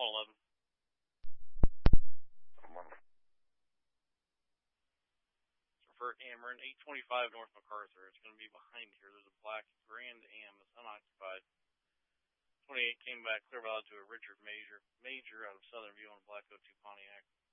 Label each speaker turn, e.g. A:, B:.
A: 111. For Ameren, 825 North MacArthur. It's going to be behind here. There's a black Grand Am that's unoccupied. 28 came back clear valid to a Richard Major out of Southern View on a black 02 Pontiac.